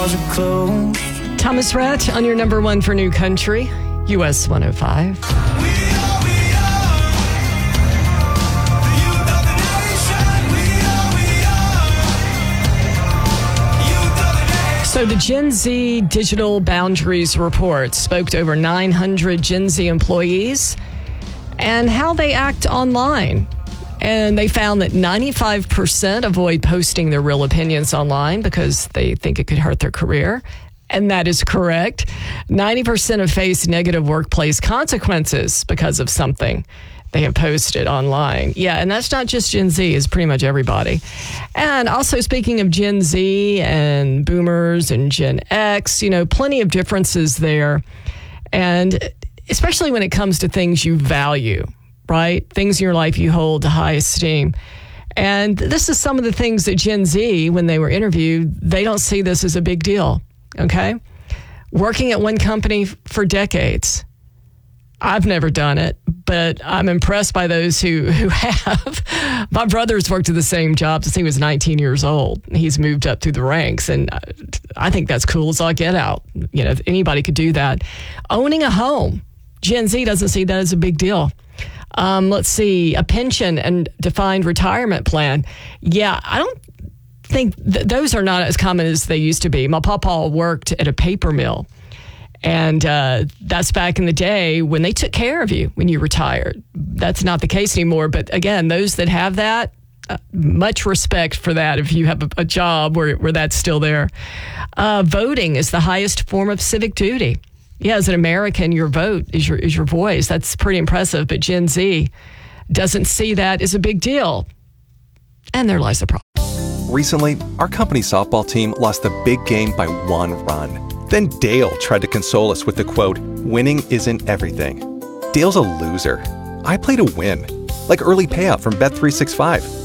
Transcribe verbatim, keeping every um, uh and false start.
Thomas Rhett on your number one for New Country, U S one oh five. So the Gen Z Digital Boundaries Report spoke to over nine hundred Gen Z employees and how they act online. And they found that ninety-five percent avoid posting their real opinions online because they think it could hurt their career. And that is correct. ninety percent have faced negative workplace consequences because of something they have posted online. Yeah, and that's not just Gen Z, it's pretty much everybody. And also, speaking of Gen Z and boomers and Gen X, you know, plenty of differences there. And especially when it comes to things you value, right? Things in your life you hold to high esteem. And this is some of the things that Gen Z, when they were interviewed, they don't see this as a big deal, okay? Working at one company for decades. I've never done it, but I'm impressed by those who, who have. My brother's worked at the same job since he was nineteen years old. He's moved up through the ranks, and I think that's cool as all get out. You know, if anybody could do that. Owning a home. Gen Z doesn't see that as a big deal. Um, let's see, a pension and defined retirement plan. Yeah, I don't think th- those are not as common as they used to be. My papa worked at a paper mill. And uh, that's back in the day when they took care of you when you retired. That's not the case anymore. But again, those that have that, uh, much respect for that if you have a, a job where, where that's still there. Uh, voting is the highest form of civic duty. Yeah, as an American, your vote is your, is your voice. That's pretty impressive. But Gen Z doesn't see that as a big deal. And there lies the problem. Recently, our company softball team lost the big game by one run. Then Dale tried to console us with the quote, "Winning isn't everything." Dale's a loser. I play to win, like early payout from Bet three sixty-five.